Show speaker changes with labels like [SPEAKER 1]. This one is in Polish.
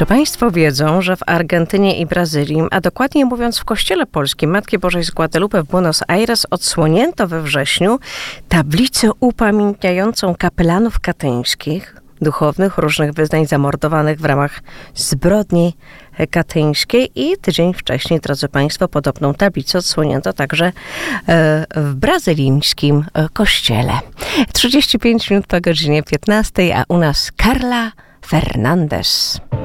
[SPEAKER 1] Czy Państwo wiedzą, że w Argentynie i Brazylii, a dokładniej mówiąc w Kościele Polskim Matki Bożej z Guadalupe w Buenos Aires odsłonięto we wrześniu tablicę upamiętniającą kapelanów katyńskich, duchownych różnych wyznań zamordowanych w ramach zbrodni katyńskiej i tydzień wcześniej, drodzy Państwo, podobną tablicę odsłonięto także w brazylijskim kościele. 35 minut po godzinie 15, a u nas Carla Fernandez.